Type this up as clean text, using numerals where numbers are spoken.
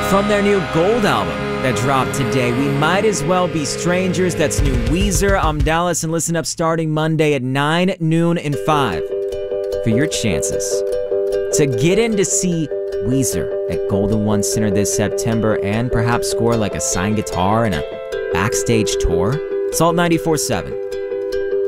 From their new Gold album that dropped today, We Might As Well Be Strangers. That's new Weezer. I'm Dallas, and listen up starting Monday at 9, noon, and 5 for your chances to get in to see Weezer at Golden One Center this September and perhaps score like a signed guitar and a backstage tour. Salt 94.7.